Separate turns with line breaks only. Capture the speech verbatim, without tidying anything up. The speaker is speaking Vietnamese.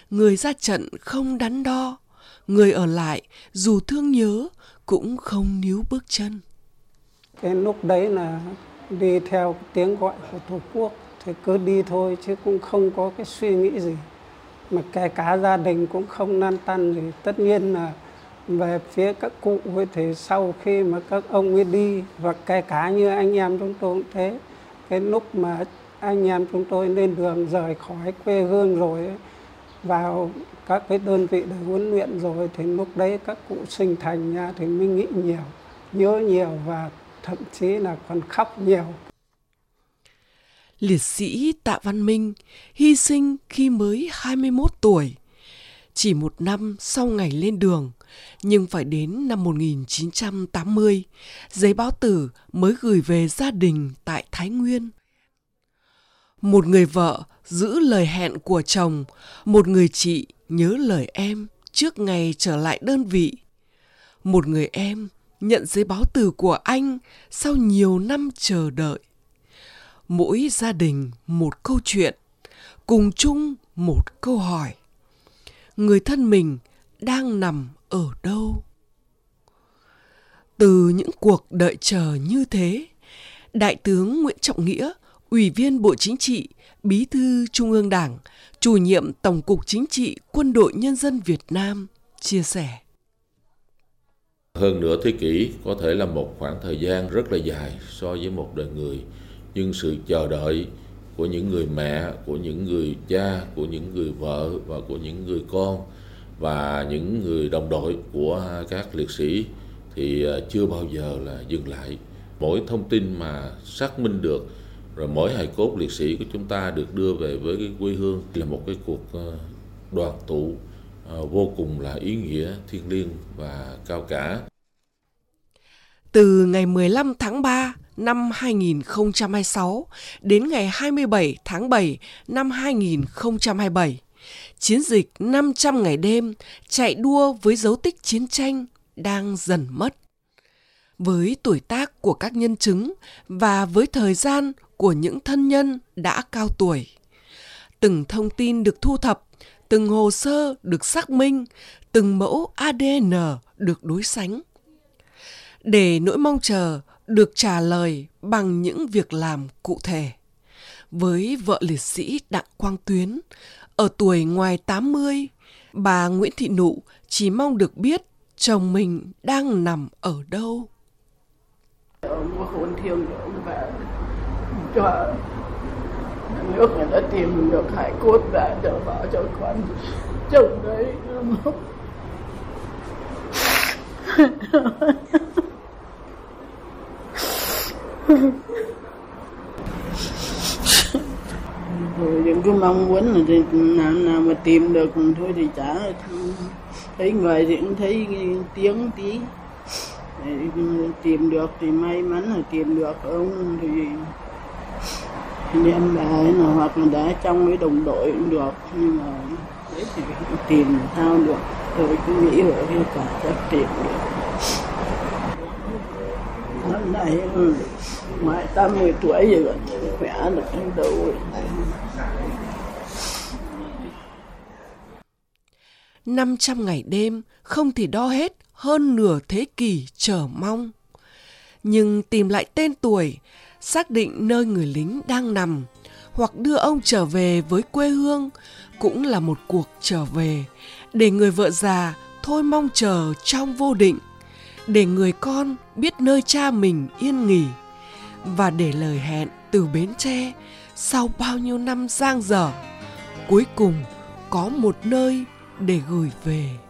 người ra trận không đắn đo, người ở lại dù thương nhớ cũng không níu bước chân.
Cái lúc đấy là đi theo tiếng gọi của Tổ quốc thì cứ đi thôi chứ cũng không có cái suy nghĩ gì. Mà kể cả gia đình cũng không lăn tăn gì. Tất nhiên là về phía các cụ ấy thì sau khi mà các ông ấy đi, và kể cả như anh em chúng tôi cũng thế, cái lúc mà anh em chúng tôi lên đường rời khỏi quê hương rồi ấy, vào các cái đơn vị để huấn luyện rồi, thì lúc đấy các cụ sinh thành ra thì mình nghĩ nhiều, nhớ nhiều và thậm chí là còn khóc nhiều.
Liệt sĩ Tạ Văn Minh hy sinh khi mới hai mươi mốt tuổi, chỉ một năm sau ngày lên đường, nhưng phải đến năm một nghìn chín trăm tám mươi, giấy báo tử mới gửi về gia đình tại Thái Nguyên. Một người vợ giữ lời hẹn của chồng, một người chị nhớ lời em trước ngày trở lại đơn vị. Một người em nhận giấy báo tử của anh sau nhiều năm chờ đợi. Mỗi gia đình một câu chuyện, cùng chung một câu hỏi. Người thân mình đang nằm ở đâu? Từ những cuộc đợi chờ như thế, Đại tướng Nguyễn Trọng Nghĩa, Ủy viên Bộ Chính trị, Bí thư Trung ương Đảng, Chủ nhiệm Tổng cục Chính trị Quân đội Nhân dân Việt Nam chia sẻ.
Hơn nửa thế kỷ có thể là một khoảng thời gian rất là dài so với một đời người, nhưng sự chờ đợi của những người mẹ, của những người cha, của những người vợ và của những người con và những người đồng đội của các liệt sĩ thì chưa bao giờ là dừng lại. Mỗi thông tin mà xác minh được, rồi mỗi hài cốt liệt sĩ của chúng ta được đưa về với cái quê hương là một cái cuộc đoàn tụ vô cùng là ý nghĩa, thiêng liêng và cao cả.
Từ ngày mười lăm tháng ba năm hai nghìn không trăm hai mươi sáu đến ngày hai mươi bảy tháng bảy năm hai nghìn không trăm hai mươi bảy, chiến dịch năm trăm ngày đêm chạy đua với dấu tích chiến tranh đang dần mất. Với tuổi tác của các nhân chứng và với thời gian của những thân nhân đã cao tuổi, từng thông tin được thu thập, từng hồ sơ được xác minh, từng mẫu a đê en được đối sánh, để nỗi mong chờ được trả lời bằng những việc làm cụ thể. Với vợ liệt sĩ Đặng Quang Tuyến, ở tuổi ngoài tám mươi, bà Nguyễn Thị Nụ chỉ mong được biết chồng mình đang nằm ở đâu.
Ông hồn thiêng của ông bà cho nước người ta tìm được hải cốt về trở vào cho con chồng đấy. Rồi những cái mong muốn là thì nào nào mà tìm được thôi thì chả thấy người thì cũng thấy tiếng tí. Tìm được thì may mắn là tìm được, ông thì thì em bà ấy là hoặc là đã trong cái đồng đội cũng được, nhưng mà đấy thì tìm sao được, tôi cứ nghĩ ở cái cả chắc tìm được. Năm nay ngoài tám mươi tuổi rồi còn khỏe được đến đâu rồi.
năm trăm ngày đêm không thể đo hết hơn nửa thế kỷ chờ mong. Nhưng tìm lại tên tuổi, xác định nơi người lính đang nằm, hoặc đưa ông trở về với quê hương cũng là một cuộc trở về, để người vợ già thôi mong chờ trong vô định, để người con biết nơi cha mình yên nghỉ, và để lời hẹn từ Bến Tre sau bao nhiêu năm dang dở cuối cùng có một nơi để gửi về.